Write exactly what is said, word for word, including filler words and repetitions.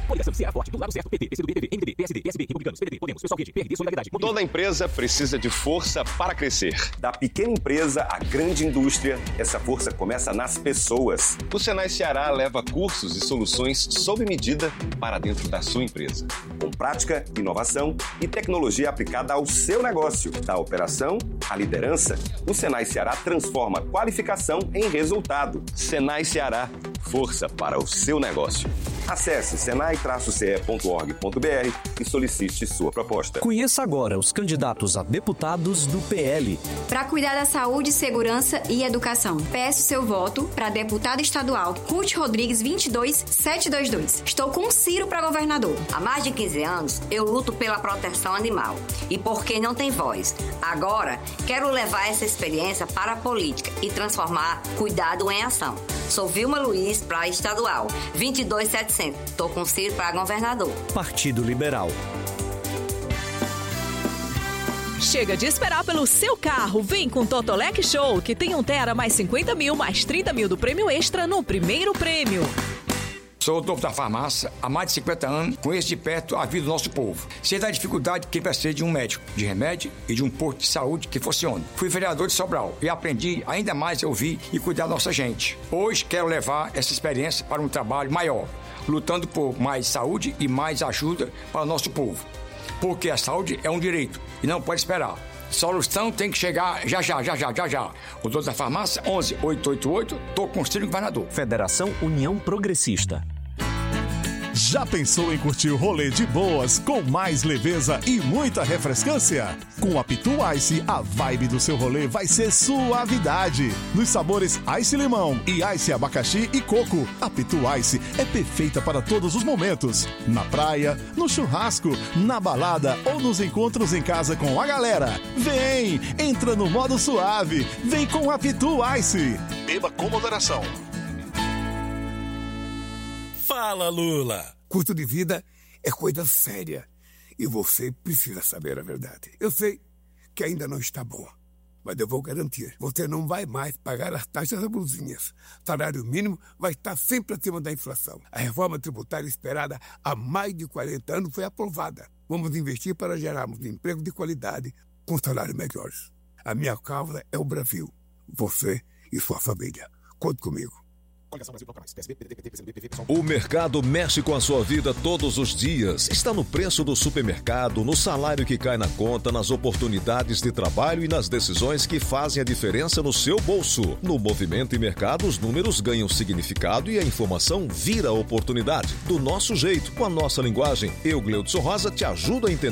Coligação C A Forte, do lado certo, P T, P C do B, P V, M D B, P S D, P S B, Republicanos, P D T, Podemos, Pessoal Rede, P R D, Solidariedade. Toda empresa precisa de força para crescer. Da pequena empresa à grande indústria, essa força começa nas pessoas. O Senai Ceará leva cursos e soluções sob medida para dentro da sua empresa. Com prática, inovação e tecnologia aplicada ao seu negócio. Da operação à liderança, o Senai Ceará transforma qualificação em resultado. Senai Ceará, força para o seu negócio. Acesse senai traço c e ponto org ponto b r e solicite sua proposta. Conheça agora os candidatos a deputados do P L. Para cuidar da saúde, segurança e educação. Peço seu voto para deputado estadual Ruth Rodrigues vinte e dois setecentos e vinte e dois. Estou com Ciro para governador. Há mais de quinze anos, eu luto pela proteção animal e por quem não tem voz. Agora, quero levar essa experiência para a política e transformar cuidado em ação. Sou Vilma Luiz para estadual vinte e dois setecentos. Estou com Ciro para governador. Partido Liberal. Chega de esperar pelo seu carro. Vem com Totolec Show, que tem um Tera mais cinquenta mil, mais trinta mil do prêmio extra no primeiro prêmio. Sou o dono da farmácia há mais de cinquenta anos, conheço de perto a vida do nosso povo. Sei da dificuldade que precisa de um médico, de remédio e de um posto de saúde que funcione. Fui vereador de Sobral e aprendi ainda mais a ouvir e cuidar da nossa gente. Hoje quero levar essa experiência para um trabalho maior, lutando por mais saúde e mais ajuda para o nosso povo. Porque a saúde é um direito e não pode esperar. Solução tem que chegar já, já, já, já, já, já. O dono da farmácia, onze oito oito oito, tô com o Ciro governador. Federação União Progressista. Já pensou em curtir o rolê de boas, com mais leveza e muita refrescância? Com a Pitu Ice, a vibe do seu rolê vai ser suavidade. Nos sabores Ice Limão e Ice Abacaxi e Coco, a Pitu Ice é perfeita para todos os momentos. Na praia, no churrasco, na balada ou nos encontros em casa com a galera. Vem, entra no modo suave, vem com a Pitu Ice. Beba com moderação. Fala, Lula! Custo de vida é coisa séria e você precisa saber a verdade. Eu sei que ainda não está boa, mas eu vou garantir. Você não vai mais pagar as taxas abusinhas. Salário mínimo vai estar sempre acima da inflação. A reforma tributária esperada há mais de quarenta anos foi aprovada. Vamos investir para gerarmos emprego de qualidade com salários melhores. A minha causa é o Brasil. Você e sua família. Conte comigo. O mercado mexe com a sua vida todos os dias. Está no preço do supermercado, no salário que cai na conta, nas oportunidades de trabalho e nas decisões que fazem a diferença no seu bolso. No Movimento e Mercado, os números ganham significado e a informação vira oportunidade. Do nosso jeito, com a nossa linguagem, eu, Gleudson Rosa, te ajudo a entender